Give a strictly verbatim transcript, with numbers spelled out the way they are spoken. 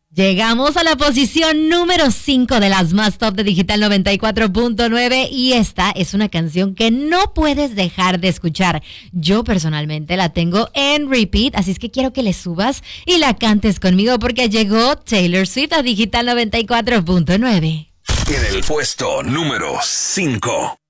Llegamos a la posición número cinco de las más top de Digital noventa y cuatro punto nueve y esta es una canción que no puedes dejar de escuchar. Yo personalmente la tengo en repeat, así es que quiero que le subas y la cantes conmigo porque llegó Taylor Swift a Digital noventa y cuatro punto nueve. En el puesto número cinco.